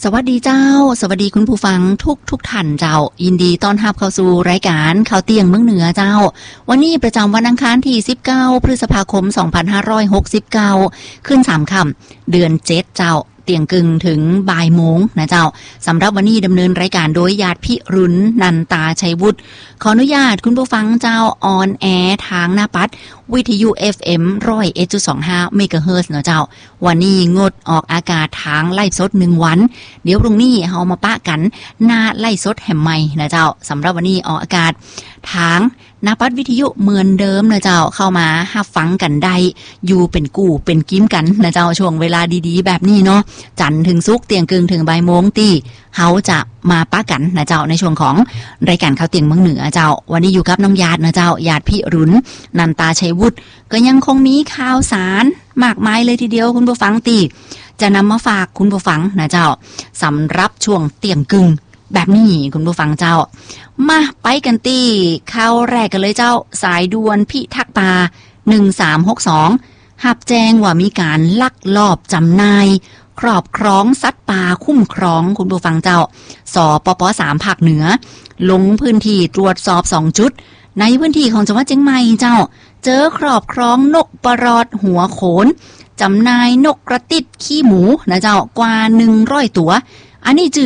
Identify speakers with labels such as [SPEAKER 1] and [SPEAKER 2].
[SPEAKER 1] สวัสดีเจ้าสวัสดีคุณผู้ฟังทุกท่านเจ้ายินดีต้อนรับเข้าสู่รายการข่าวเตียงเมืองเหนือเจ้าวันนี้ประจำวันอังคารที่19พฤษภาคม2569ขึ้น3ค่ำเดือน7เจ้าเตียงกึ่งถึงบ่ายโมงนะเจ้าสำหรับวันนี้ดำเนินรายการโดยญาติพิรุณนันตาชัยวุฒิขออนุญาตคุณผู้ฟังเจ้าออนแอร์ทางหน้าปัดวิทยุ FM 101.25 เมกะเฮิรตซ์เนาะเจ้าวันนี้งดออกอากาศทางไล่สด1วันเดี๋ยวพรุ่งนี้เฮามาปะกันหน้าไล่สดแห่มใหม่นะเจ้าสำหรับวันนี้ออกอากาศทางหน้าปัดวิทยุเหมือนเดิมนะเจ้าเข้ามารับฟังกันได้อยู่เป็นกู่เป็นกิ้มกันนะเจ้าช่วงเวลาดีๆแบบนี้เนาะจันทร์ถึงศุกร์เตียงกึ่งถึงบ่ายโมงตีเฮาจะมาปะกันนะเจ้าในช่วงของรายการข่าวเตียงเมืองเหนือเจ้าวันนี้อยู่กับน้องญาตินะเจ้าญาติพิรุณนันตาชัยวุฒิก็ยังคงมีข่าวสารมากมายเลยทีเดียวคุณผู้ฟังตีจะนำมาฝากคุณผู้ฟังนะเจ้าสำหรับช่วงเตียงกึ่งแบบนี้คุณผู้ฟังเจ้ามาไปกันตีข่าวแรกกันเลยเจ้าสายด่วนพิทักษ์ป่า1362รับแจ้งว่ามีการลักลอบจำหน่ายครอบครองสัตว์ป่าคุ้มครองคุณผู้ฟังเจ้าสปป3ภาคเหนือลงพื้นที่ตรวจสอบ2จุดในพื้นที่ของจังหวัดเชียงใหม่เจ้าเจอครอบครองนกปรอดหัวโขนจำหน่ายนกกระติดขี้หมูนะเจ้ากว่า100ตัวอันนี้